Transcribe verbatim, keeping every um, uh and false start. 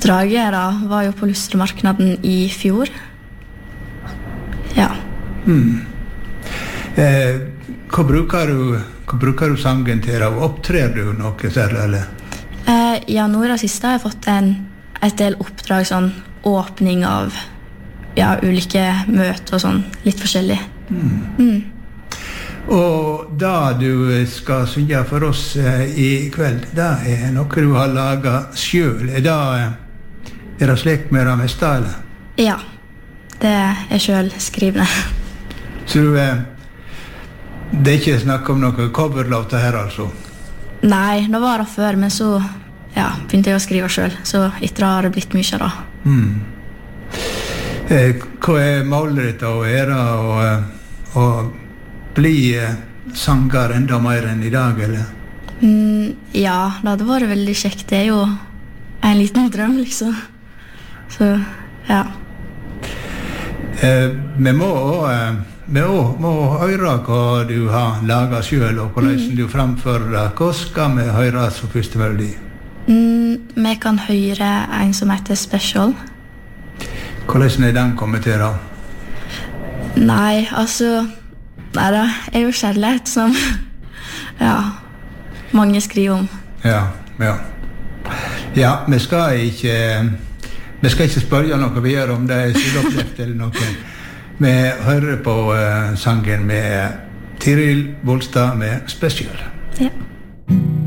Oppdraget da var jo på Lustremarknaden i fjor. Ja. Mm. Eh, hva, bruker du, hva bruker du sangen til? Og opptrer du noe særlig, eller? Eh, ja, nå i det siste har jeg fått en, et del oppdrag, sånn åpning av ja, ulike møter og sånn, litt forskjellig. Mm. Mm. Og da du skal synge for oss eh, i kveld, det er noe du har laget selv. Er det, er det slik med det meste, eller? Ja, det er selv skrivende. Så du, eh, det er ikke snakk om noen coverlåter her, altså? Nei, det var det før, men så ja, begynte jeg å skrive selv, så etter det har det blitt mye da. Mm. Eh, hva er målet ditt å være og, og bli sanger enda mer enn i dag, eller? Mm, ja, det hadde vært veldig kjekt. Det er jo en liten drøm, liksom. Så, ja. Eh, vi må også, vi også, må høre hva du har laget selv, og hvordan mm. du framfører det. Hva skal vi høre som første melodi? Mm, vi kan høre en som heter Special. Hvordan er den kommet til da? Nei, altså... Nei, det er jo kjærlighet som ja, mange skriver om. Ja, ja. Ja, vi skal ikke vi skal ikke spørre noe videre om det er selvopplevd eller noe. Vi hører på uh, sangen med Tiril Bolstad med Special. Ja.